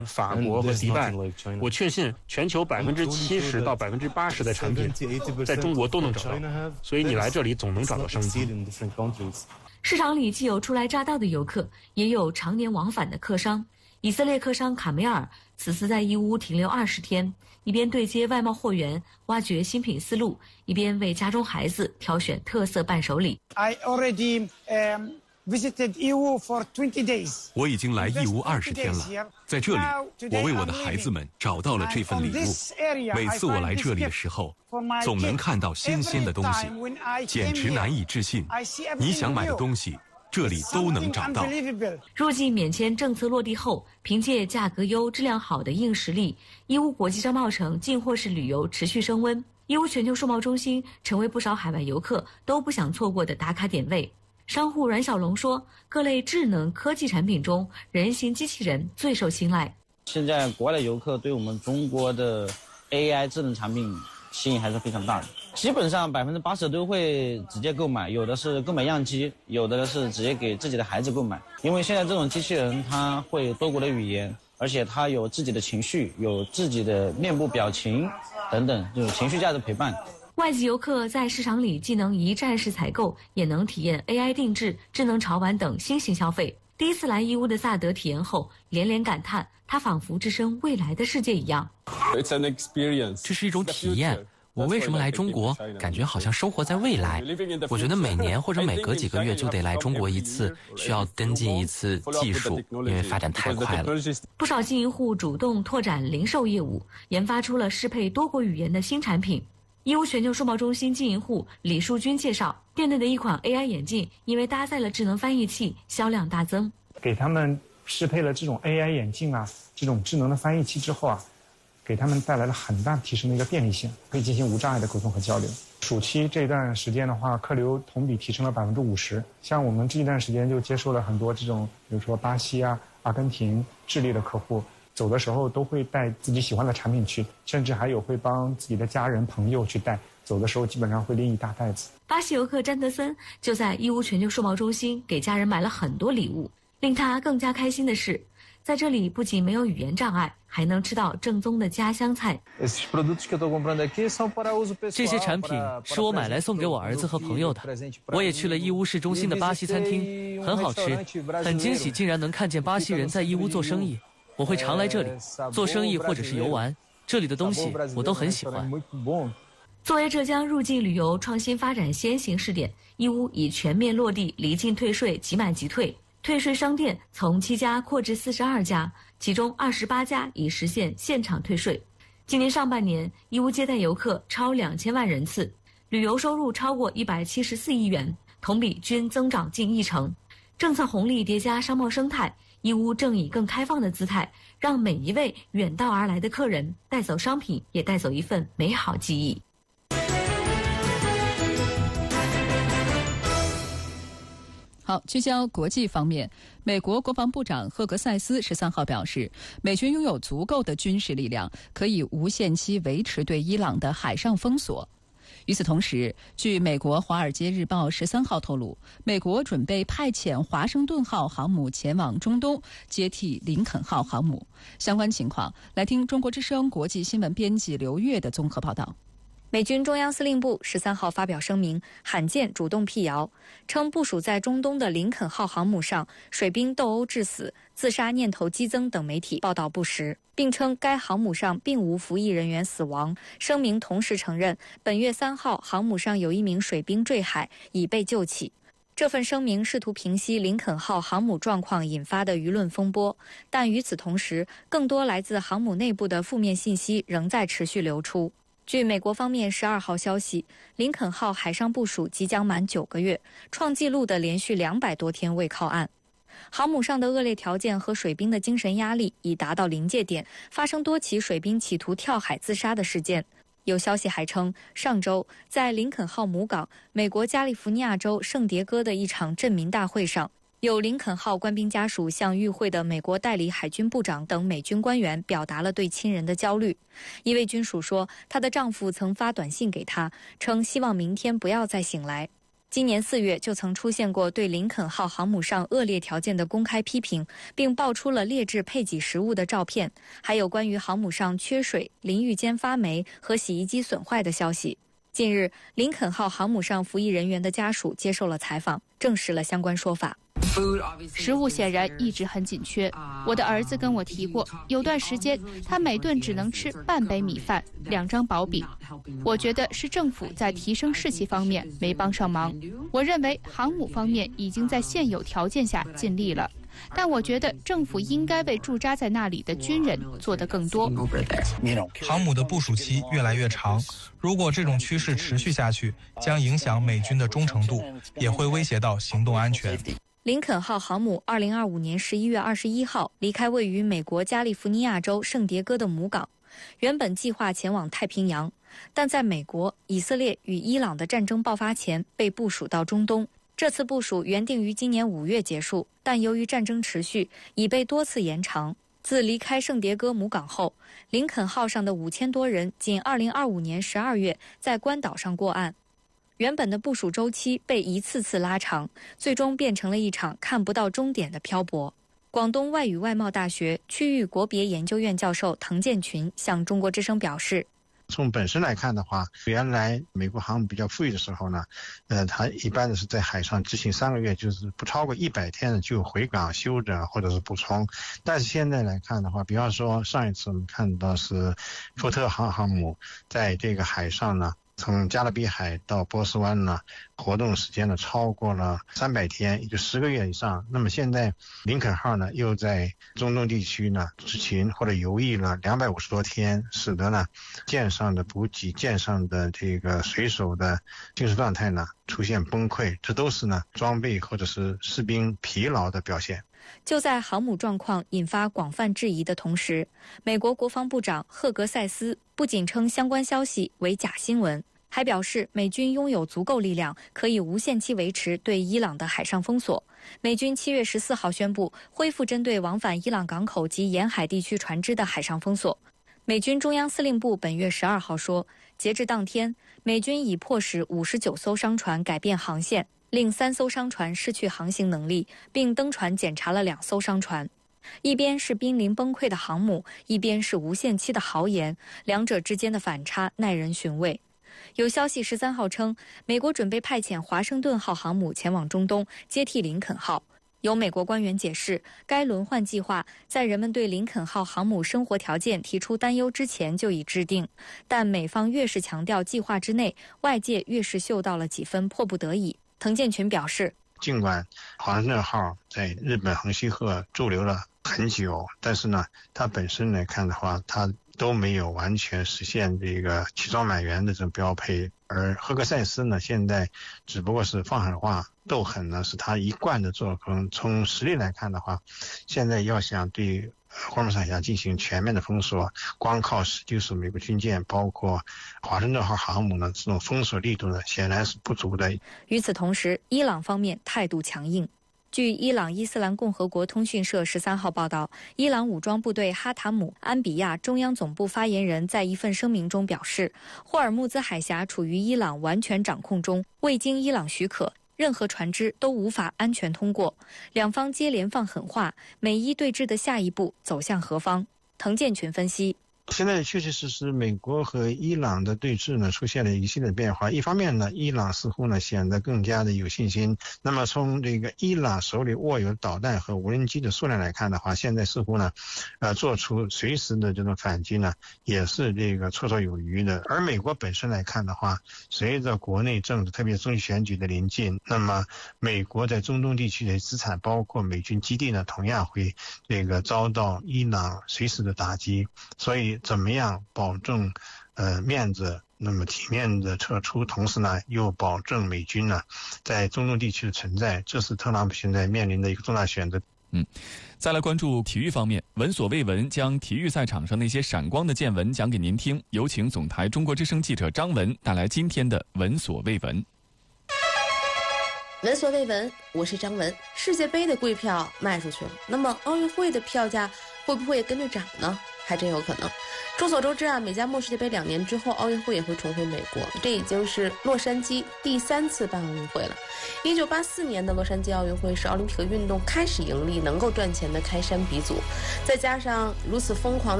法国和迪拜，我确信全球70%到80%的产品在中国都能找到，所以你来这里总能找到商机。 市场里既有初来乍到的游客，也有常年往返的客商。以色列客商卡梅尔此次在义乌停留20天，一边对接外贸货源，挖掘新品思路，一边为家中孩子挑选特色伴手礼。 我已经来义乌20天了，在这里，我为我的孩子们找到了这份礼物。每次我来这里的时候，总能看到新鲜的东西，简直难以置信。你想买的东西，这里都能找到。 入境免签政策落地后，凭借价格优、质量好的硬实力，义乌国际商贸城进货式旅游持续升温。义乌全球数贸中心成为不少海外游客都不想错过的打卡点位。商户阮小龙说，各类智能科技产品中，人形机器人最受青睐。 现在国外的游客对我们中国的 AI 智能产品吸引还是非常大的，基本上80%都会直接购买，有的是购买样机，有的是直接给自己的孩子购买。因为现在这种机器人它会多国的语言，而且它有自己的情绪，有自己的面部表情等等，这种情绪价值陪伴。 外籍游客在市场里既能一站式采购，也能体验 AI 定制、智能潮玩等新型消费。第一次来义乌的萨德体验后，连连感叹，他仿佛置身未来的世界一样。 这是一种体验。我为什么来中国？感觉好像生活在未来。我觉得每年或者每隔几个月就得来中国一次，需要跟进一次技术，因为发展太快了。 不少经营户主动拓展零售业务，研发出了适配多国语言的新产品。义乌全球数贸中心经营户李树军介绍，店内的一款 AI 眼镜因为搭载了智能翻译器，销量大增。 给他们适配了这种 AI 眼镜啊，这种智能的翻译器之后啊，给他们带来了很大提升的一个便利性，可以进行无障碍的沟通和交流。暑期这一段时间的话，客流同比提升了50%。像我们这一段时间就接受了很多这种，比如说巴西啊、阿根廷、智利的客户。走的时候都会带自己喜欢的产品去，甚至还有会帮自己的家人朋友去带，走的时候基本上会拎一大袋子。 巴西游客詹德森就在义乌全球数贸中心给家人买了很多礼物。令他更加开心的是，在这里不仅没有语言障碍，还能吃到正宗的家乡菜。 这些产品是我买来送给我儿子和朋友的。我也去了义乌市中心的巴西餐厅，很好吃，很惊喜竟然能看见巴西人在义乌做生意。我会常来这里做生意或者是游玩，这里的东西我都很喜欢。 作为浙江入境旅游创新发展先行试点，义乌已全面落地离境退税即买即退，退税商店从7家扩至42家，其中28家已实现现场退税。今年上半年，义乌接待游客超2000万人次，旅游收入超过174亿元，同比均增长近1成。政策红利叠加商贸生态，义乌正以更开放的姿态，让每一位远道而来的客人带走商品，也带走一份美好记忆。 好，聚焦国际方面，美国国防部长赫格塞斯13号表示，美军拥有足够的军事力量，可以无限期维持对伊朗的海上封锁。与此同时，据美国《华尔街日报》13号透露，美国准备派遣华盛顿号航母前往中东，接替林肯号航母。相关情况，来听中国之声国际新闻编辑刘越的综合报道。 美军中央司令部13号发表声明，罕见主动辟谣，称部署在中东的林肯号航母上水兵斗殴致死、自杀念头激增等媒体报道不实，并称该航母上并无服役人员死亡。声明同时承认，本月3号航母上有一名水兵坠海，已被救起。这份声明试图平息林肯号航母状况引发的舆论风波，但与此同时，更多来自航母内部的负面信息仍在持续流出。据美国方面12号消息，林肯号海上部署即将满9个月，创纪录的连续200多天未靠岸。航母上的恶劣条件和水兵的精神压力已达到临界点，发生多起水兵企图跳海自杀的事件。有消息还称，上周在林肯号母港，美国加利福尼亚州圣迭戈的一场镇民大会上，有林肯号官兵家属向与会的美国代理海军部长等美军官员表达了对亲人的焦虑。一位军属说，她的丈夫曾发短信给她，称希望明天不要再醒来。 今年4月就曾出现过对林肯号航母上恶劣条件的公开批评，并爆出了劣质配给食物的照片，还有关于航母上缺水、淋浴间发霉和洗衣机损坏的消息。近日，林肯号航母上服役人员的家属接受了采访，证实了相关说法。 食物显然一直很紧缺，我的儿子跟我提过，有段时间他每顿只能吃半杯米饭、2张薄饼。我觉得是政府在提升士气方面没帮上忙。我认为航母方面已经在现有条件下尽力了，但我觉得政府应该为驻扎在那里的军人做得更多。 航母的部署期越来越长，如果这种趋势持续下去，将影响美军的忠诚度，也会威胁到行动安全。 林肯号航母2025年11月21号离开位于美国加利福尼亚州圣迭戈的母港，原本计划前往太平洋，但在美国、以色列与伊朗的战争爆发前被部署到中东。这次部署原定于今年5月结束，但由于战争持续，已被多次延长。自离开圣迭戈母港后，林肯号上的5000多人仅2025年12月在关岛上过岸。原本的部署周期被一次次拉长，最终变成了一场看不到终点的漂泊。广东外语外贸大学区域国别研究院教授滕建群向中国之声表示， 从本身来看的话，原来美国航母比较富裕的时候呢，它一般的是在海上执行3个月，就是不超过100天的就回港休整或者是补充。但是现在来看的话，比方说上一次我们看到是福特航母在这个海上呢，从加勒比海到波斯湾呢，活动时间呢超过了300天，也就10个月以上。那么现在林肯号呢又在中东地区呢执勤或者游弋了250多天，使得呢舰上的补给、舰上的这个水手的精神状态呢出现崩溃，这都是呢装备或者是士兵疲劳的表现。 就在航母状况引发广泛质疑的同时，美国国防部长赫格塞斯不仅称相关消息为假新闻，还表示美军拥有足够力量，可以无限期维持对伊朗的海上封锁。美军7月14号宣布恢复针对往返伊朗港口及沿海地区船只的海上封锁。美军中央司令部本月12号说，截至当天，美军已迫使59艘商船改变航线，令3艘商船失去航行能力，并登船检查了2艘商船。一边是濒临崩溃的航母，一边是无限期的豪言，两者之间的反差耐人寻味。有消息13号称，美国准备派遣华盛顿号航母前往中东接替林肯号。有美国官员解释，该轮换计划在人们对林肯号航母生活条件提出担忧之前就已制定，但美方越是强调计划之内，外界越是嗅到了几分迫不得已。滕建群表示， 尽管华盛顿号在日本横须贺驻留了很久，但是呢，它本身来看的话，它都没有完全实现这个齐装满员的这种标配。而赫格塞斯呢，现在只不过是放狠话，斗狠呢是他一贯的作风。从实力来看的话，现在要想对霍尔木兹海峡进行全面的封锁，光靠19艘美国军舰，包括华盛顿号航母呢，这种封锁力度呢，显然是不足的。 与此同时，伊朗方面态度强硬。据伊朗伊斯兰共和国通讯社13号报道，伊朗武装部队哈塔姆安比亚中央总部发言人在一份声明中表示，霍尔木兹海峡处于伊朗完全掌控中，未经伊朗许可，任何船只都无法安全通过。两方接连放狠话，美伊对峙的下一步走向何方？滕建群分析， 现在确确实实美国和伊朗的对峙呢出现了一系列变化。一方面呢，伊朗似乎呢显得更加的有信心。那么从这个伊朗手里握有导弹和无人机的数量来看的话，现在似乎呢做出随时的这种反击呢也是这个绰绰有余的。而美国本身来看的话，随着国内政治特别是中期选举的临近，那么美国在中东地区的资产包括美军基地呢同样会这个遭到伊朗随时的打击。所以怎么样保证面子，那么体面的撤出，同时呢又保证美军呢在中东地区的存在，这是特朗普现在面临的一个重大选择。 再来关注体育方面，闻所未闻将体育赛场上那些闪光的见闻讲给您听。有请总台中国之声记者张文带来今天的闻所未闻。 闻所未闻，我是张文。世界杯的贵票卖出去了，那么奥运会的票价会不会跟着涨呢？ 还真有可能。众所周知啊，美加墨世界杯2年之后，奥运会也会重回美国，这已经是洛杉矶第3次办奥运会了。1984年的洛杉矶奥运会是奥林匹克运动开始盈利、能够赚钱的开山鼻祖，再加上如此疯狂的